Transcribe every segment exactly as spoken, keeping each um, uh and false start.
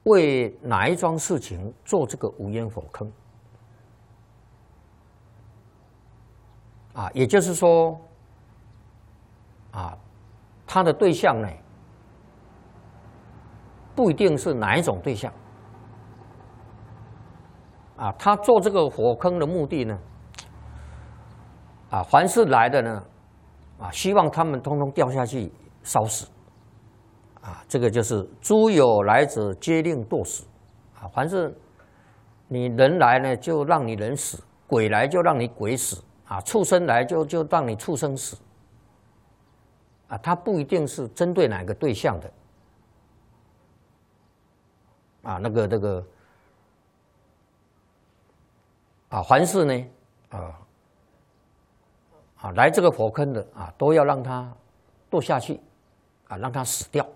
为哪一桩事情做这个无烟火坑？啊，也就是说，啊，他的对象呢，不一定是哪一种对象。啊，他做这个火坑的目的呢，啊，凡是来的呢，啊，希望他们通通掉下去烧死。啊，这个就是诸有来者皆令堕死。啊，凡是你人来呢，就让你人死；鬼来就让你鬼死。啊，畜生来就就让你畜生死。啊，它不一定是针对哪个对象的。啊，那个那个，啊，凡是呢，啊，啊，来这个火坑的啊，都要让他堕下去，啊，让他死掉。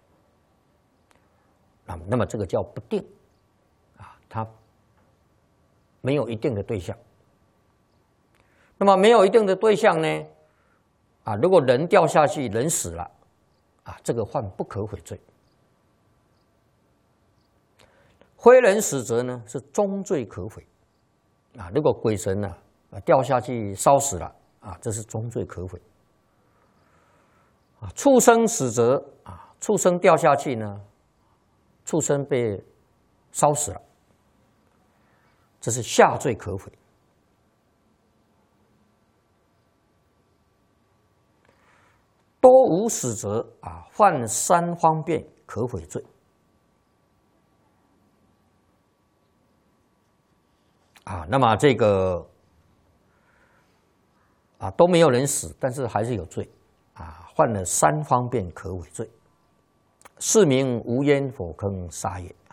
啊，那么这个叫不定，啊，它没有一定的对象。那么没有一定的对象呢，啊，如果人掉下去，人死了，啊，这个犯不可悔罪。非人死者呢，是终罪可悔。啊，如果鬼神呢、啊，掉下去烧死了，啊，这是终罪可悔。啊，畜生死者啊，畜生掉下去呢，畜生被烧死了，这是下罪可悔。多无死者啊，犯三方便可悔罪。啊，那么这个啊都没有人死，但是还是有罪啊，犯了三方便可悔罪，是名无烟火坑杀也。